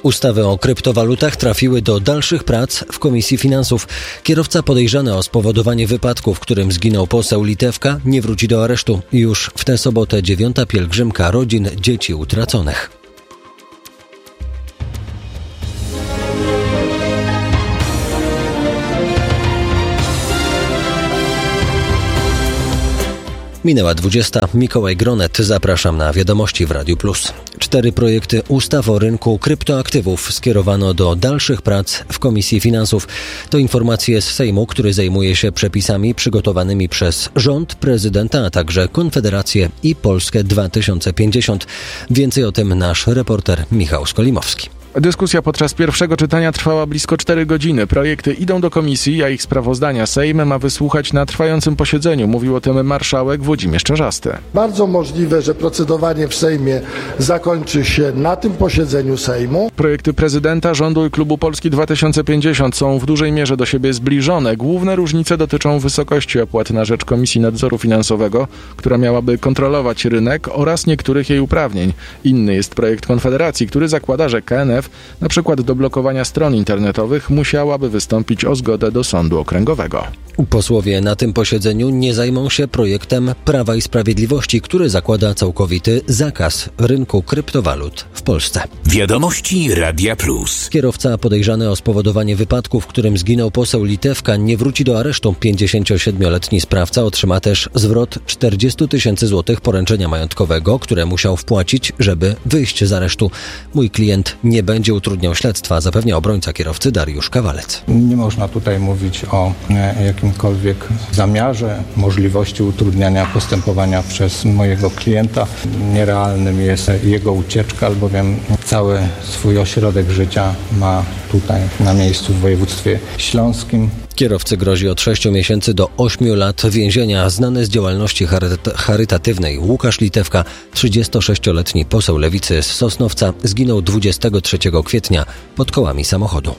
Ustawy o kryptowalutach trafiły do dalszych prac w Komisji Finansów. Kierowca podejrzany o spowodowanie wypadku, w którym zginął poseł Litewka, nie wróci do aresztu. Już w tę sobotę 9. pielgrzymka rodzin dzieci utraconych. Minęła 20. Mikołaj Gronet. Zapraszam na wiadomości w Radiu Plus. 4 projekty ustaw o rynku kryptoaktywów skierowano do dalszych prac w Komisji Finansów. To informacje z Sejmu, który zajmuje się przepisami przygotowanymi przez rząd, prezydenta, a także Konfederację i Polskę 2050. Więcej o tym nasz reporter Michał Skolimowski. Dyskusja podczas pierwszego czytania trwała blisko 4 godziny. Projekty idą do komisji, a ich sprawozdania Sejm ma wysłuchać na trwającym posiedzeniu. Mówił o tym marszałek Włodzimierz Czarzasty. Bardzo możliwe, że procedowanie w Sejmie zakończy się na tym posiedzeniu Sejmu. Projekty prezydenta, rządu i klubu Polski 2050 są w dużej mierze do siebie zbliżone. Główne różnice dotyczą wysokości opłat na rzecz Komisji Nadzoru Finansowego, która miałaby kontrolować rynek, oraz niektórych jej uprawnień. Inny jest projekt Konfederacji, który zakłada, że KNF na przykład do blokowania stron internetowych musiałaby wystąpić o zgodę do sądu okręgowego. Posłowie na tym posiedzeniu nie zajmą się projektem Prawa i Sprawiedliwości, który zakłada całkowity zakaz rynku kryptowalut w Polsce. Wiadomości Radia Plus. Kierowca podejrzany o spowodowanie wypadku, w którym zginął poseł Litewka, nie wróci do aresztu. 57-letni sprawca otrzyma też zwrot 40 000 złotych poręczenia majątkowego, które musiał wpłacić, żeby wyjść z aresztu. Mój klient nie będzie utrudniał śledztwa, zapewnia obrońca kierowcy Dariusz Kawalec. Nie można tutaj mówić o jakimkolwiek zamiarze, możliwości utrudniania postępowania przez mojego klienta. Nierealnym jest jego ucieczka, albowiem cały swój ośrodek życia ma tutaj na miejscu w województwie śląskim. Kierowcy grozi od 6 miesięcy do 8 lat więzienia. Znany z działalności charytatywnej Łukasz Litewka, 36-letni poseł Lewicy z Sosnowca, zginął 23 kwietnia pod kołami samochodu.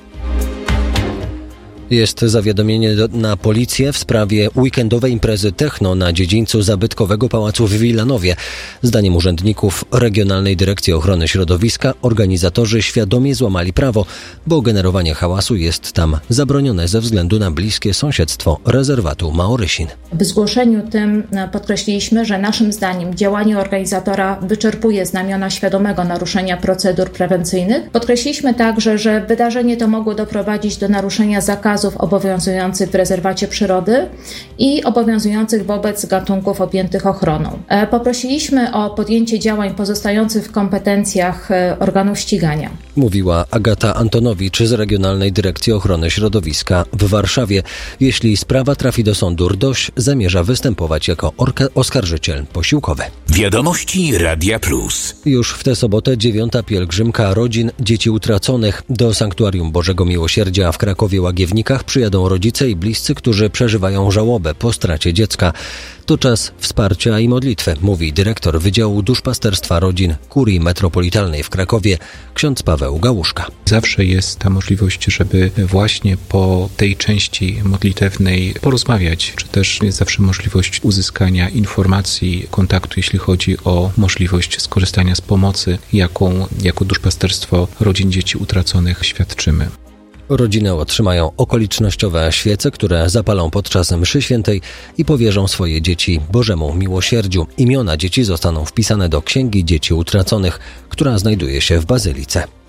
Jest zawiadomienie na policję w sprawie weekendowej imprezy techno na dziedzińcu zabytkowego pałacu w Wilanowie. Zdaniem urzędników Regionalnej Dyrekcji Ochrony Środowiska organizatorzy świadomie złamali prawo, bo generowanie hałasu jest tam zabronione ze względu na bliskie sąsiedztwo rezerwatu Maorysin. W zgłoszeniu tym podkreśliliśmy, że naszym zdaniem działanie organizatora wyczerpuje znamiona świadomego naruszenia procedur prewencyjnych. Podkreśliliśmy także, że wydarzenie to mogło doprowadzić do naruszenia zakazów obowiązujących w rezerwacie przyrody i obowiązujących wobec gatunków objętych ochroną. Poprosiliśmy o podjęcie działań pozostających w kompetencjach organów ścigania. Mówiła Agata Antonowicz z Regionalnej Dyrekcji Ochrony Środowiska w Warszawie. Jeśli sprawa trafi do sądu, RDOŚ zamierza występować jako oskarżyciel posiłkowy. Wiadomości Radia Plus. Już w tę sobotę 9. pielgrzymka rodzin dzieci utraconych. Do Sanktuarium Bożego Miłosierdzia w Krakowie-Łagiewnikach przyjadą rodzice i bliscy, którzy przeżywają żałobę po stracie dziecka. To czas wsparcia i modlitwy, mówi dyrektor Wydziału Duszpasterstwa Rodzin Kurii Metropolitalnej w Krakowie, ksiądz Paweł Gałuszka. Zawsze jest ta możliwość, żeby właśnie po tej części modlitewnej porozmawiać, czy też jest zawsze możliwość uzyskania informacji, kontaktu, jeśli chodzi o możliwość skorzystania z pomocy, jaką jako Duszpasterstwo Rodzin Dzieci Utraconych świadczymy. Rodziny otrzymają okolicznościowe świece, które zapalą podczas mszy świętej i powierzą swoje dzieci Bożemu Miłosierdziu. Imiona dzieci zostaną wpisane do Księgi Dzieci Utraconych, która znajduje się w Bazylice.